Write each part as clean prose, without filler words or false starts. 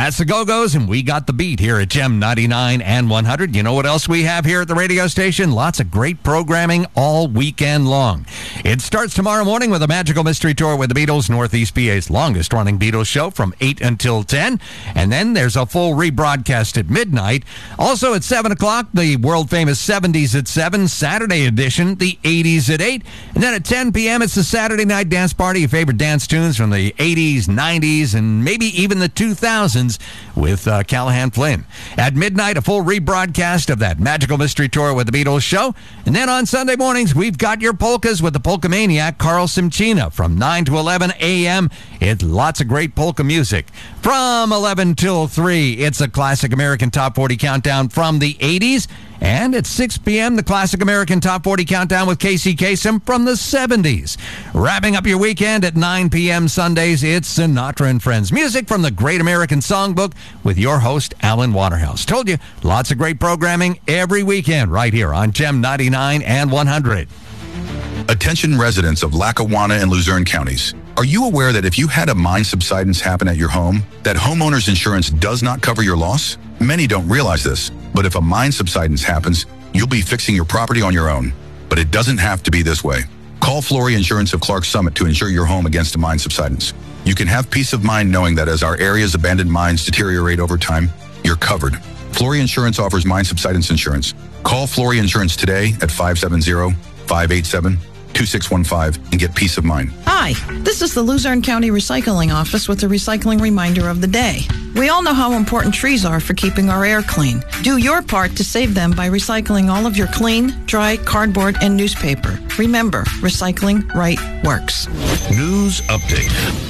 That's the Go-Go's, and we got the beat here at Gem 99 and 100. You know what else we have here at the radio station? Lots of great programming all weekend long. It starts tomorrow morning with a magical mystery tour with the Beatles, Northeast PA's longest-running Beatles show from 8 until 10. And then there's a full rebroadcast at midnight. Also at 7 o'clock, the world-famous 70s at 7, Saturday edition, the 80s at 8. And then at 10 p.m., it's the Saturday night dance party, your favorite dance tunes from the 80s, 90s, and maybe even the 2000s. With Callahan Flynn. At midnight, a full rebroadcast of that magical mystery tour with the Beatles show. And then on Sunday mornings, we've got your polkas with the polka maniac, Carl Simchina. From 9 to 11 a.m., it's lots of great polka music. From 11 till 3, it's a classic American Top 40 countdown from the 80s. And at 6 p.m., the Classic American Top 40 Countdown with Casey Kasem from the 70s. Wrapping up your weekend at 9 p.m. Sundays, it's Sinatra and Friends. Music from the Great American Songbook with your host, Alan Waterhouse. Told you, lots of great programming every weekend right here on Gem 99 and 100. Attention residents of Lackawanna and Luzerne counties. Are you aware that if you had a mine subsidence happen at your home, that homeowner's insurance does not cover your loss? Many don't realize this, but if a mine subsidence happens, you'll be fixing your property on your own. But it doesn't have to be this way. Call Flory Insurance of Clark Summit to insure your home against a mine subsidence. You can have peace of mind knowing that as our area's abandoned mines deteriorate over time, you're covered. Flory Insurance offers mine subsidence insurance. Call Flory Insurance today at 570-587-2615 and get peace of mind. Hi, this is the Luzerne County Recycling Office with a recycling reminder of the day. We all know how important trees are for keeping our air clean. Do your part to save them by recycling all of your clean, dry cardboard and newspaper. Remember, recycling right works. News update.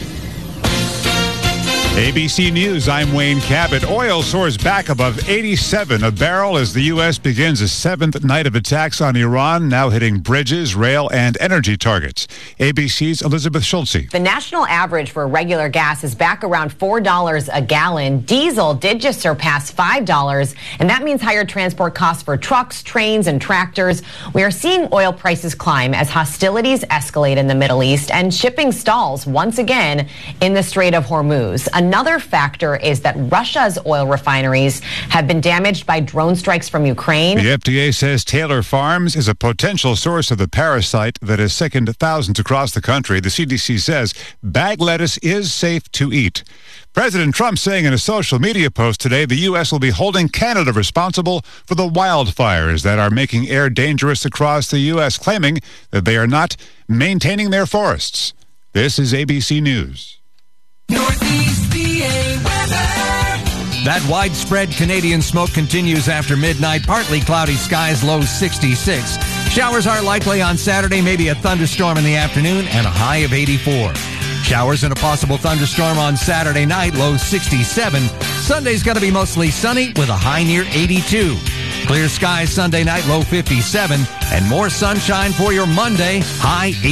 ABC News, I'm Wayne Cabot. Oil soars back above 87 a barrel as the U.S. begins a seventh night of attacks on Iran, now hitting bridges, rail, and energy targets. ABC's Elizabeth Schulze. The national average for regular gas is back around $4 a gallon. Diesel did just surpass $5, and that means higher transport costs for trucks, trains, and tractors. We are seeing oil prices climb as hostilities escalate in the Middle East and shipping stalls once again in the Strait of Hormuz. Another factor is that Russia's oil refineries have been damaged by drone strikes from Ukraine. The FDA says Taylor Farms is a potential source of the parasite that has sickened thousands across the country. The CDC says bag lettuce is safe to eat. President Trump saying in a social media post today the U.S. will be holding Canada responsible for the wildfires that are making air dangerous across the U.S., claiming that they are not maintaining their forests. This is ABC News. Northeast PA weather. That widespread Canadian smoke continues after midnight. Partly cloudy skies, low 66. Showers are likely on Saturday, maybe a thunderstorm in the afternoon, and a high of 84. Showers and a possible thunderstorm on Saturday night, low 67. Sunday's going to be mostly sunny with a high near 82. Clear skies Sunday night, low 57. And more sunshine for your Monday, high 80.